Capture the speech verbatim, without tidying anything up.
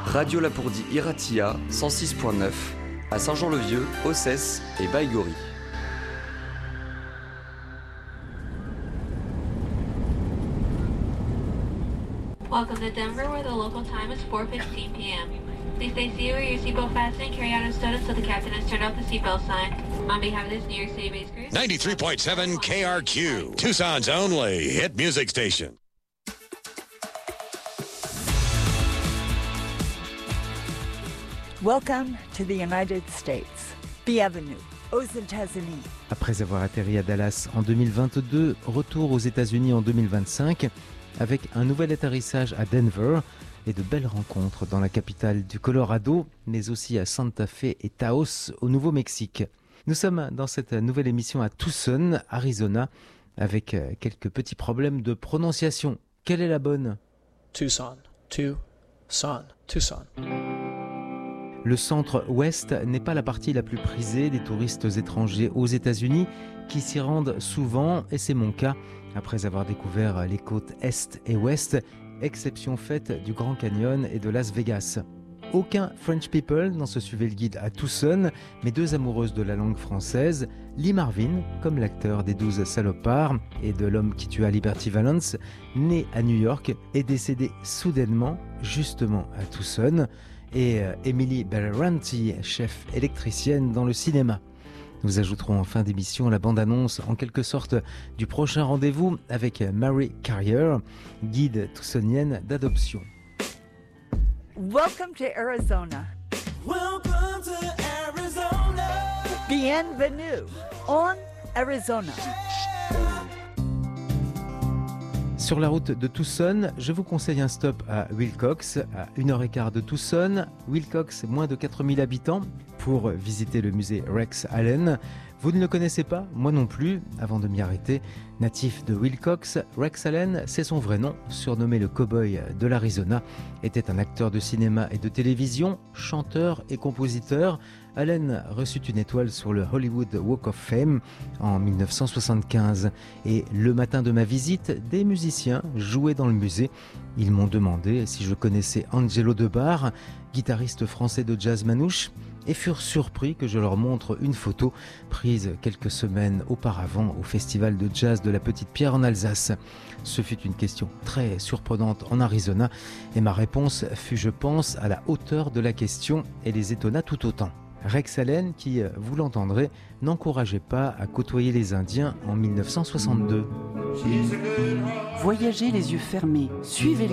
Radio Lapourdie Iratia cent six point neuf à Saint-Jean-le-Vieux, Ossès et Baïgori. Welcome to Denver, where the local time is four fifteen p m Please stay seated with your seatbelt fastened and carry out unstowed until the captain has turned off the seatbelt sign. On behalf of this New York City-based crew... ninety-three point seven K R Q, Tucson's only hit music station. Welcome to the United States. Bienvenue aux États-Unis. Après avoir atterri à Dallas en deux mille vingt-deux, retour aux États-Unis en deux mille vingt-cinq, avec un nouvel atterrissage à Denver et de belles rencontres dans la capitale du Colorado, mais aussi à Santa Fe et Taos au Nouveau-Mexique. Nous sommes dans cette nouvelle émission à Tucson, Arizona, avec quelques petits problèmes de prononciation. Quelle est la bonne ? Tucson, Tucson, Tucson. Le centre-ouest n'est pas la partie la plus prisée des touristes étrangers aux États-Unis qui s'y rendent souvent, et c'est mon cas, après avoir découvert les côtes est et ouest, exception faite du Grand Canyon et de Las Vegas. Aucun French people n'en se suivait le guide à Tucson, mais deux amoureuses de la langue française, Lee Marvin, comme l'acteur des douze salopards et de L'homme qui tua Liberty Valance, né à New York et décédé soudainement, justement à Tucson, et Emily Belaranti, chef électricienne dans le cinéma. Nous ajouterons en fin d'émission la bande-annonce en quelque sorte du prochain rendez-vous avec Mary Carrier, guide tucsonienne d'adoption. Welcome to Arizona. Welcome to Arizona. Bienvenue en Arizona. Sur la route de Tucson, je vous conseille un stop à Willcox, à une heure quinze de Tucson. Willcox, moins de quatre mille habitants, pour visiter le musée Rex Allen. Vous ne le connaissez pas, moi non plus, avant de m'y arrêter. Natif de Willcox, Rex Allen, c'est son vrai nom, surnommé le cow-boy de l'Arizona, était un acteur de cinéma et de télévision, chanteur et compositeur. Allen reçut une étoile sur le Hollywood Walk of Fame en mille neuf cent soixante-quinze. Et le matin de ma visite, des musiciens jouaient dans le musée. Ils m'ont demandé si je connaissais Angelo Debar, guitariste français de jazz manouche, et furent surpris que je leur montre une photo prise quelques semaines auparavant au festival de jazz de la Petite Pierre en Alsace. Ce fut une question très surprenante en Arizona et ma réponse fut, je pense, à la hauteur de la question et les étonna tout autant. Rex Allen, qui, vous l'entendrez, n'encourageait pas à côtoyer les Indiens en mille neuf cent soixante-deux. Voyagez les yeux fermés, suivez